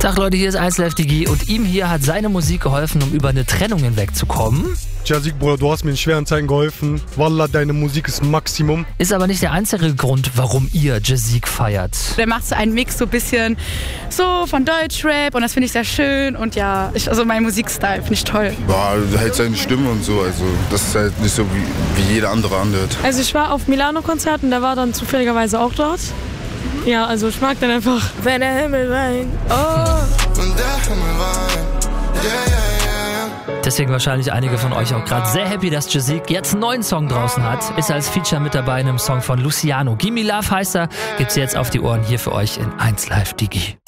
Tag Leute, hier ist 1Live Digi und ihm hier hat seine Musik geholfen, um über eine Trennung hinwegzukommen. Jazik, Bruder, du hast mir in schweren Zeiten geholfen. Wallah, deine Musik ist Maximum. Ist aber nicht der einzige Grund, warum ihr Jazik feiert. Der macht so einen Mix so ein bisschen so von Deutschrap und das finde ich sehr schön und ja, also mein Musikstil finde ich toll. Boah, halt seine Stimme und so, also das ist halt nicht so wie jeder andere anhört. Also ich war auf Milano-Konzert und der war dann zufälligerweise auch dort. Ja, also ich mag den einfach. Wenn der Himmel weint, oh. Und der Himmel weint, yeah. Deswegen wahrscheinlich einige von euch auch gerade sehr happy, dass Jazik jetzt einen neuen Song draußen hat. Ist als Feature mit dabei in einem Song von Luciano. Gimme Love heißt er. Gibt's jetzt auf die Ohren hier für euch in 1Live Digi.